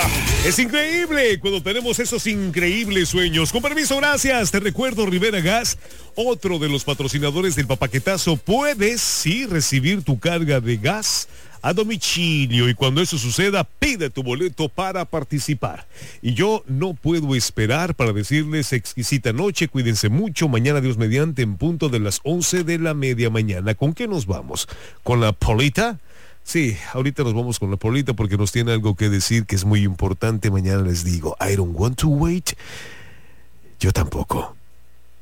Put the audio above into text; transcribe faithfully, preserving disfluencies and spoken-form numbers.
Es increíble cuando tenemos esos increíbles sueños. Con permiso, gracias. Te recuerdo, Rivera Gas, otro de los patrocinadores del Papaquetazo. Puedes, sí, recibir tu carga de gas a domicilio, y cuando eso suceda, pide tu boleto para participar. Y yo no puedo esperar para decirles exquisita noche, cuídense mucho. Mañana, Dios mediante, en punto de las once de la media mañana. ¿Con qué nos vamos? ¿Con la Polita? Sí, ahorita nos vamos con la Polita porque nos tiene algo que decir que es muy importante. Mañana les digo, I don't want to wait. Yo tampoco.